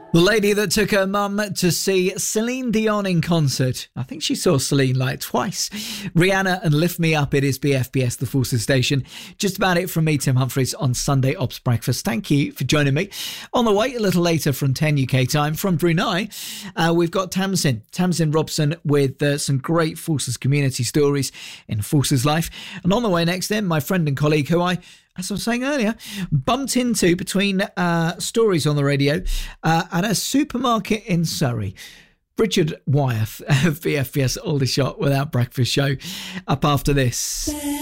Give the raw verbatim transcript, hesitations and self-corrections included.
The lady that took her mum to see Celine Dion in concert. I think she saw Celine like twice. Rihanna and Lift Me Up. It is B F B S, the Forces Station. Just about it from me, Tim Humphries, on Sunday Ops Breakfast. Thank you for joining me. On the way, a little later from ten U K time, from Brunei, uh, we've got Tamsin. Tamsin Robson with uh, some great Forces community stories in Forces life. And on the way next then, my friend and colleague who I... as I was saying earlier, bumped into between uh, stories on the radio uh, at a supermarket in Surrey. Richard Wyeth of B F B S Aldershot Without Breakfast show up after this.